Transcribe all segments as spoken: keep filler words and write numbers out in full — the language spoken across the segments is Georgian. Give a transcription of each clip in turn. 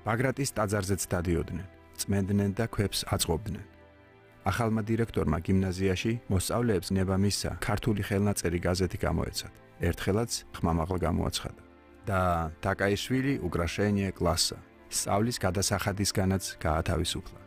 ბაგრატის ტაძარზეც დადიოდნენ, წმენდნენ და ქვებს აწყობდნენ. ახალმა დირექტორმა გიმნაზიაში მოსწავლეებს ნება მისცა ქართული ხელნაწერი გაზეთი გამოეცათ. ერთხელაც ხმამაღლა გამოაცხადა. და დაკაიშვილი უკრაშენიე კლასსა. სწავლის გადასახადისგანაც გაათავისუფლა.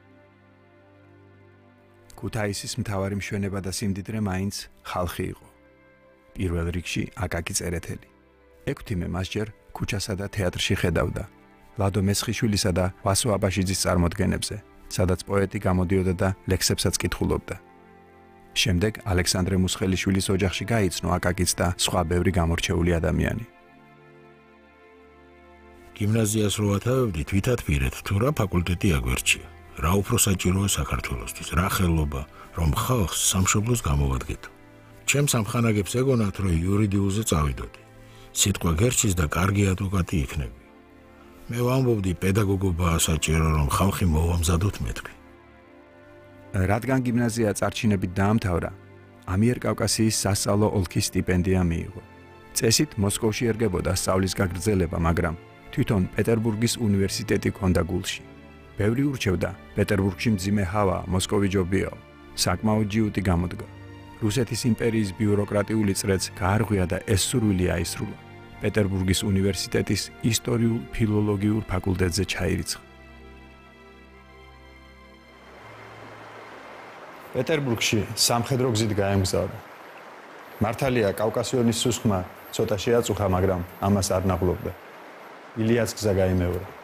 ქუთაისის მთავარი მშვენება და სიმდიდრე მაინც ხალხი იყო. პირველ რიგში აკაკი წერეთელი. ექვთიმე მასჯერ ქუჩასა და თეატრში ხედავდა. ლადო მესხიშვილისა და ვასო აბაშიძის წარმოდგენებზე, სადაც პოეტი გამოდიოდა და ლექსებსაც კითხულობდა. შემდეგ ალექსანდრე მუსხელიშვილის ოჯახში გაიცნო აკაკიც და სხვა ბევრი გამორჩეული ადამიანი. გიმნაზიას რო ათავებდით, ვითათბირეთ, თუ რა ფაკულტეტი აგვერჩია, რა უფრო საჭიროა საქართველოსთვის, რა ხელობა, რომ ხალხს სამშობლოს გამოვადგეთო. ჩემს ამხანაგებს ეგონათ, რომ იურიდიულზე წავიდოდი. სიტყვა გერჩის და კარგი ადვოკატი იქნები. მე ვამბობდი, პედაგოგობაა საჭირო, რომ ხალხი მოვამზადოთ მეთქი. რადგან გიმნაზია წარჩინებით დაამთავრა, ამიერკავკასიის სასწავლო ოლქის სტიპენდია მიიღო. წესით მოსკოვში ერგებოდა სწავლის გაგრძელება, მაგრამ თვითონ პეტერბურგის უნივერსიტეტი ჰქონდა გულში. ბევრი ურჩევდა, პეტერბურგში მძიმე ჰავა, მოსკოვი ჯობია, საკმაოდ ჯიუტი გამოდგა. რუსეთის იმპერიის ბიუროკრატიული წრეც გაარღვია და ეს სურვილი აისრულა. პეტერბურგის უნივერსიტეტის ისტორიულ-ფილოლოგიურ ფაკულტეტზე ჩაირიცხა. პეტერბურგში სამხედრო გზით გაემგზავრა. მართალია კავკასიონის სუსხმა ცოტა შეაწუხა, მაგრამ ამას არ ნაღლობდა. ილიას გზა გაიმეორა.